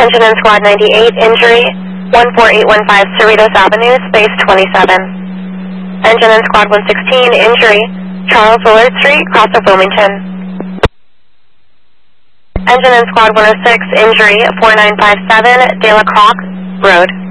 Engine in Squad 98, injury 14815 Cerritos Avenue, space 27. Engine in Squad 116, injury Charles Willard Street, cross of Wilmington. Engine in Squad 106, injury 4957 De La Croix Road.